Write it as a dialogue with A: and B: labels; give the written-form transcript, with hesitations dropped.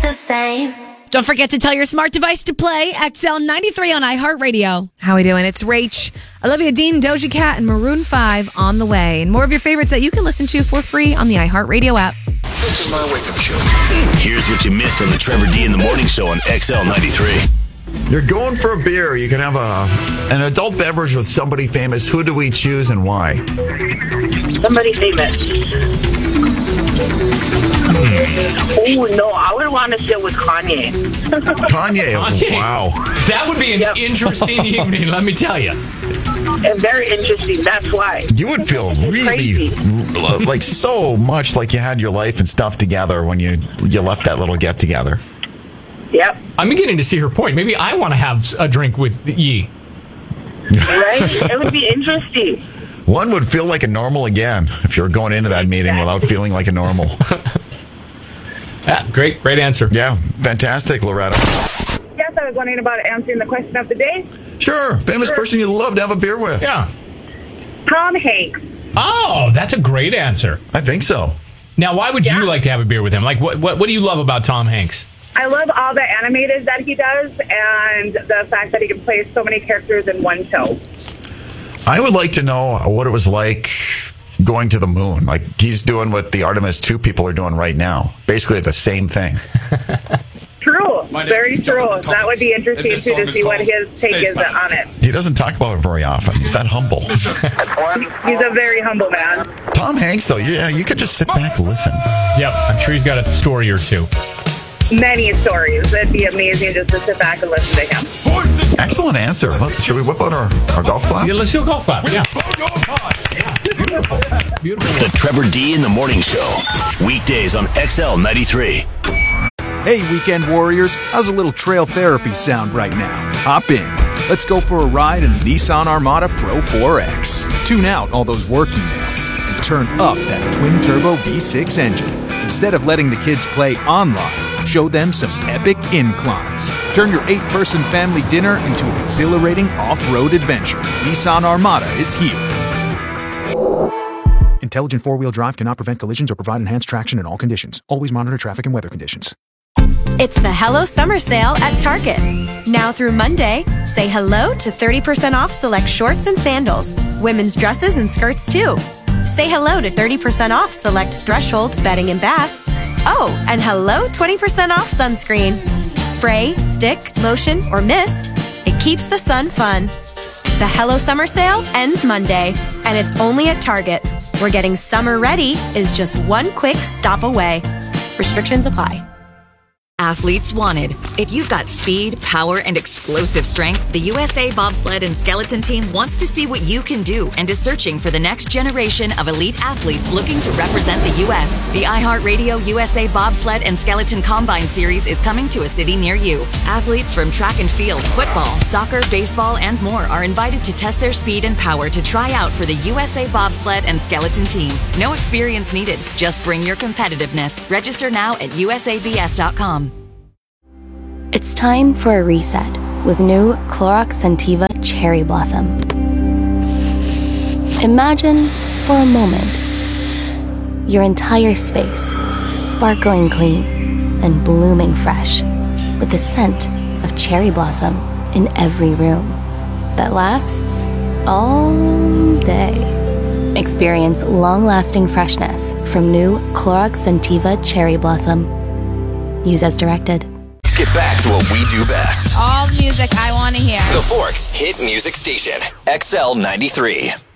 A: the same.
B: Don't forget to tell your smart device to play XL93 on iHeartRadio.
C: How we doing? It's Rach, Olivia Dean, Doja Cat, and Maroon 5 on the way. And more of your favorites that you can listen to for free on the iHeartRadio app.
D: This is my wake-up show.
E: Here's what you missed on the Trevor D in the Morning Show on XL93.
F: You're going for a beer. You can have an adult beverage with somebody famous. Who do we choose and why?
G: Somebody famous. Oh, no, I would want to sit with Kanye.
F: Kanye. Wow.
H: That would be an interesting evening, let me tell you.
G: And very interesting, that's why.
F: You would feel really, like, so much like you had your life and stuff together when you left that little get-together.
G: Yep.
H: I'm beginning to see her point. Maybe I want to have a drink with Yi.
G: Right? It would be interesting.
F: One would feel like a normal again if you're going into that meeting without feeling like a normal.
H: Yeah, great answer.
F: Yeah, fantastic, Loretta.
I: Yes, I was wondering about answering the question of the day.
F: Sure, famous person you love to have a beer with.
H: Yeah.
I: Tom Hanks.
H: Oh, that's a great answer.
F: I think so.
H: Now, why would you like to have a beer with him? Like, what do you love about Tom Hanks?
I: I love all the animated that he does and the fact that he can play so many characters in one show.
F: I would like to know what it was like going to the moon. Like, he's doing what the Artemis 2 people are doing right now. Basically the same thing.
I: True. Very true. That would be interesting, too, to see what his take is on it.
F: He doesn't talk about it very often. He's that humble.
I: He's a very humble man.
F: Tom Hanks, though, yeah, you could just sit back and listen.
H: Yep, I'm sure he's got a story or two.
I: Many stories. It'd be amazing just to sit back and listen to him.
F: Excellent answer. Should we whip out our golf clap?
H: Yeah, let's do a golf clap. Yeah. Beautiful.
E: The Trevor D in the Morning Show. Weekdays on XL93.
J: Hey, weekend warriors. How's a little trail therapy sound right now? Hop in. Let's go for a ride in the Nissan Armada Pro 4X. Tune out all those work emails and turn up that twin-turbo V6 engine. Instead of letting the kids play online, show them some epic inclines. Turn your 8-person family dinner into an exhilarating off-road adventure. Nissan Armada is here. Intelligent four-wheel drive cannot prevent collisions or provide enhanced traction in all conditions. Always monitor traffic and weather conditions.
K: It's the Hello Summer Sale at Target. Now through Monday, say hello to 30% off select shorts and sandals, women's dresses and skirts too. Say hello to 30% off select Threshold bedding and bath. Oh, and hello 20% off sunscreen. Spray, stick, lotion, or mist. It keeps the sun fun. The Hello Summer Sale ends Monday, and it's only at Target, where getting summer ready is just one quick stop away. Restrictions apply.
L: Athletes wanted. If you've got speed, power, and explosive strength, the USA Bobsled and Skeleton Team wants to see what you can do and is searching for the next generation of elite athletes looking to represent the U.S. The iHeartRadio USA Bobsled and Skeleton Combine Series is coming to a city near you. Athletes from track and field, football, soccer, baseball, and more are invited to test their speed and power to try out for the USA Bobsled and Skeleton Team. No experience needed. Just bring your competitiveness. Register now at usabs.com.
M: It's time for a reset with new Clorox Scentiva Cherry Blossom. Imagine, for a moment, your entire space sparkling clean and blooming fresh with the scent of cherry blossom in every room that lasts all day. Experience long-lasting freshness from new Clorox Scentiva Cherry Blossom. Use as directed.
E: Let's get back to what we do best.
B: All the music I want to hear.
E: The Forks Hit Music Station, XL93.